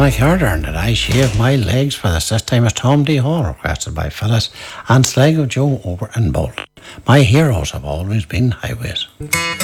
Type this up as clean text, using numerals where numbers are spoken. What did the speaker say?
Anna Carter, and that I shave my legs for this time is Tom D. Hall, requested by Phyllis, and Slag of Joe over in Bolton. My heroes have always been highways.